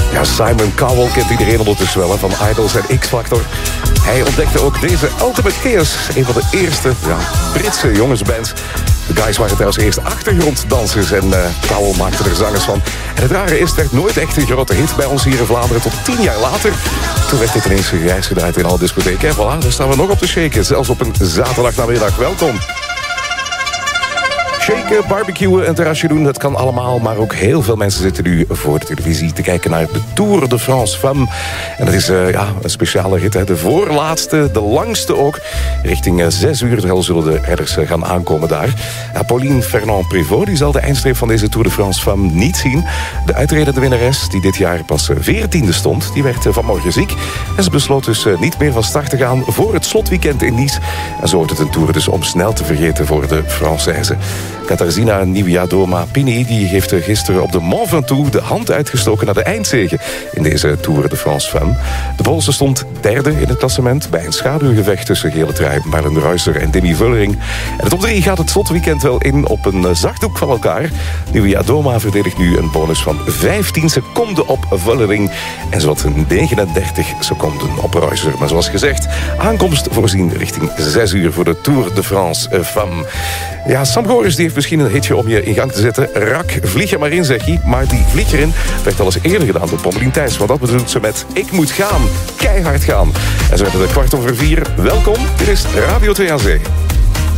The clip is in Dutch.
Ja, Simon Cowell kent iedereen ondertussen wel, hè, van Idols en X-Factor. Hij ontdekte ook deze Ultimate Chaos, een van de eerste Britse jongensbands. De guys waren trouwens eerst achtergronddansers en Cowell maakte er zangers van. En het rare is, het werd nooit echt een grote hit bij ons hier in Vlaanderen tot 10 jaar later. Toen werd dit ineens grijs gedraaid in alle discotheken. En voilà, daar staan we nog op te shaken, zelfs op een zaterdagnamiddag. Welkom. Shaken, barbecuen, een terrasje doen, dat kan allemaal. Maar ook heel veel mensen zitten nu voor de televisie te kijken naar de Tour de France Femme. En dat is een speciale rit, hè. De voorlaatste, de langste ook. Richting 6 uur zullen de rijders gaan aankomen daar. Pauline Fernand-Prévot die zal de eindstreep van deze Tour de France Femme niet zien. De uitredende winnares, die dit jaar pas 14e stond, die werd vanmorgen ziek. En ze besloot dus niet meer van start te gaan voor het slotweekend in Nice. En zo wordt het een Tour dus om snel te vergeten voor de Française. Katarzyna Niewiadoma-Pini die heeft gisteren op de Mont Ventoux de hand uitgestoken naar de eindzege in deze Tour de France Femme. De Poolse stond derde in het klassement bij een schaduwgevecht tussen gele trui Marlen Reusser en Demi Vollering. En de top 3 gaat het slotweekend wel in op een zachtdoek van elkaar. Niewiadoma verdedigt nu een bonus van 15 seconden op Vollering en zowat 39 seconden op Reusser. Maar zoals gezegd, aankomst voorzien richting 6 uur voor de Tour de France Femme. Ja, Sam Goris die heeft misschien een hitje om je in gang te zetten. Rak, vlieg er maar in, zeg hij. Maar die vlieg erin werd al eens eerder gedaan door Pommelien Thijs. Want dat bedoelt ze met Ik moet gaan, keihard gaan. En zo werd het 4:15. Welkom, dit is Radio 2 aan Zee.